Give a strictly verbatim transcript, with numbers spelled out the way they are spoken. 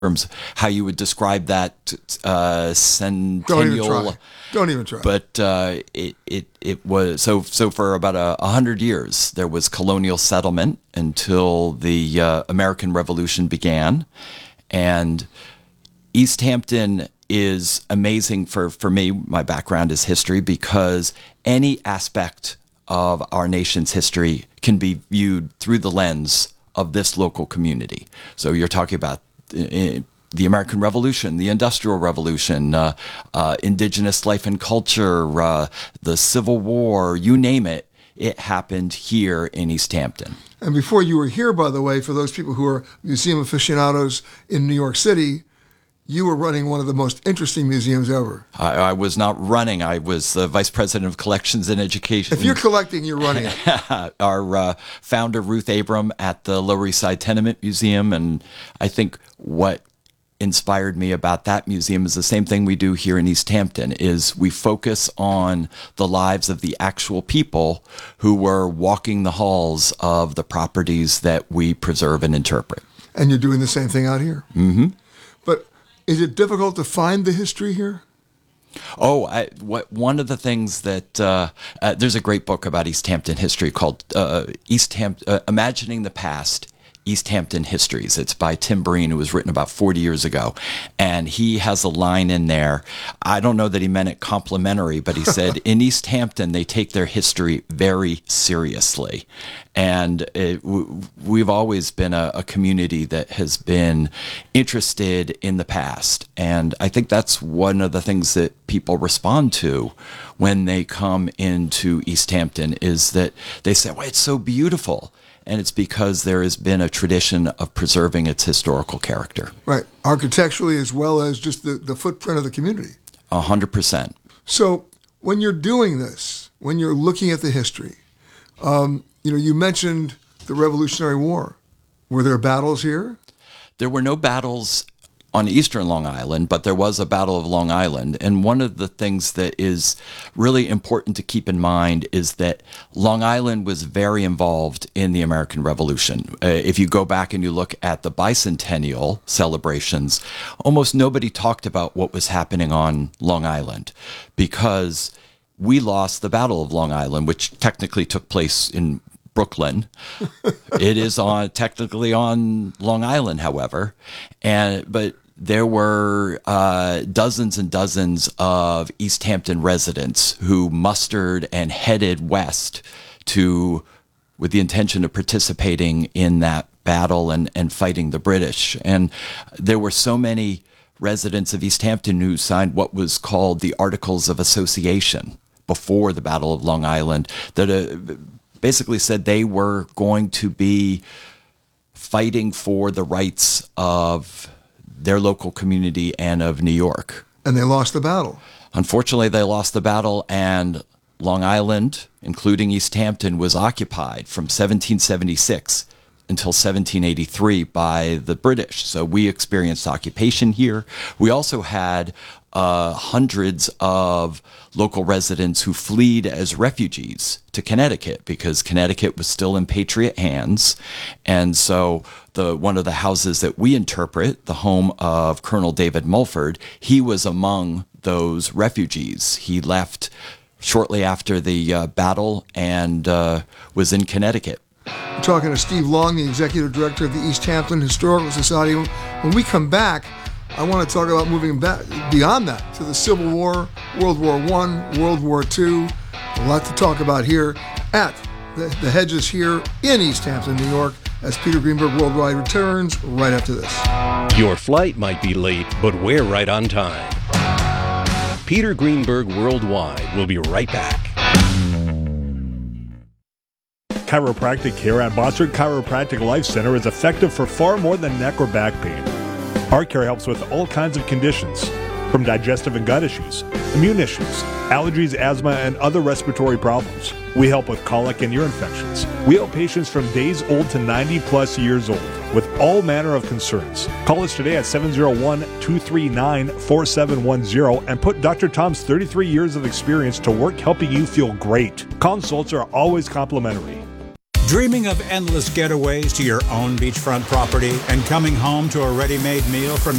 terms how you would describe that uh, centennial. Don't even try. Don't even try. But uh, it, it it was so so for about a, a hundred years there was colonial settlement until the uh, American Revolution began, and East Hampton is amazing for for me. My background is history, because any aspect of our nation's history can be viewed through the lens of this local community. So you're talking about uh, the American Revolution, the Industrial Revolution, uh, uh, indigenous life and culture, uh, the Civil War, you name it, it happened here in East Hampton. And before you were here, by the way, for those people who are museum aficionados in New York City, you were running one of the most interesting museums ever. I, I was not running. I was the vice president of collections and education. If you're collecting, you're running it. Our uh, founder, Ruth Abram, at the Lower East Side Tenement Museum. And I think what inspired me about that museum is the same thing we do here in East Hampton, is we focus on the lives of the actual people who were walking the halls of the properties that we preserve and interpret. And you're doing the same thing out here. Mm-hmm. But is it difficult to find the history here? Oh, I, what, one of the things that, uh, uh, there's a great book about East Hampton history called uh, East Ham- uh, Imagining the Past, East Hampton Histories. It's by Tim Breen. It was written about forty years ago. And he has a line in there. I don't know that he meant it complimentary, but he said, in East Hampton, they take their history very seriously. And it, w- we've always been a, a community that has been interested in the past. And I think that's one of the things that people respond to when they come into East Hampton, is that they say, well, it's so beautiful. And it's because there has been a tradition of preserving its historical character. Right. Architecturally, as well as just the, the footprint of the community. A hundred percent. So when you're doing this, when you're looking at the history, um, you know, you mentioned the Revolutionary War. Were there battles here? There were no battles on eastern Long Island, but there was a Battle of Long Island. And one of the things that is really important to keep in mind is that Long Island was very involved in the American Revolution. Uh, if you go back and you look at the bicentennial celebrations, almost nobody talked about what was happening on Long Island, because we lost the Battle of Long Island, which technically took place in Brooklyn. It is on technically on Long Island, however, and but there were uh, dozens and dozens of East Hampton residents who mustered and headed west to, with the intention of participating in that battle and, and fighting the British. And there were so many residents of East Hampton who signed what was called the Articles of Association before the Battle of Long Island, that uh, basically said they were going to be fighting for the rights of their local community and of New York. And they lost the battle. Unfortunately, they lost the battle, and Long Island, including East Hampton, was occupied from seventeen seventy-six until seventeen eighty-three by the British. So we experienced occupation here. We also had uh, hundreds of local residents who fled as refugees to Connecticut, because Connecticut was still in Patriot hands. And so the one of the houses that we interpret, the home of Colonel David Mulford, he was among those refugees. He left shortly after the uh, battle and uh, was in Connecticut. We're talking to Steve Long, the executive director of the East Hampton Historical Society. When we come back, I want to talk about moving back beyond that to the Civil War, World War One, World War Two. A lot to talk about here at the, the Hedges here in East Hampton, New York, as Peter Greenberg Worldwide returns right after this. Your flight might be late, but we're right on time. Peter Greenberg Worldwide will be right back. Chiropractic care at Bossert Chiropractic Life Center is effective for far more than neck or back pain. Our care helps with all kinds of conditions, from digestive and gut issues, immune issues, allergies, asthma, and other respiratory problems. We help with colic and ear infections. We help patients from days old to ninety plus years old with all manner of concerns. Call us today at seven oh one, two three nine, four seven one zero and put Doctor Tom's thirty-three years of experience to work helping you feel great. Consults are always complimentary. Dreaming of endless getaways to your own beachfront property and coming home to a ready-made meal from